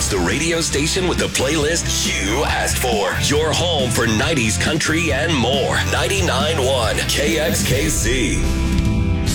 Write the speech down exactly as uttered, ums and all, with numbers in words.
It's the radio station with the playlist you asked for. Your home for nineties country and more. ninety-nine point one K X K C.